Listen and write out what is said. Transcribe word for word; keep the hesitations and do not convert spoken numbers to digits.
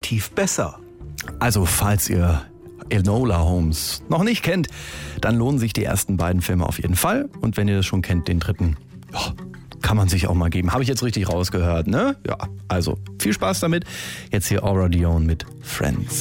definitiv besser. Also falls ihr Enola Holmes noch nicht kennt, dann lohnen sich die ersten beiden Filme auf jeden Fall. Und wenn ihr das schon kennt, den dritten, ja, kann man sich auch mal geben. Habe ich jetzt richtig rausgehört, ne? Ja, also viel Spaß damit. Jetzt hier Aura Dione mit Friends.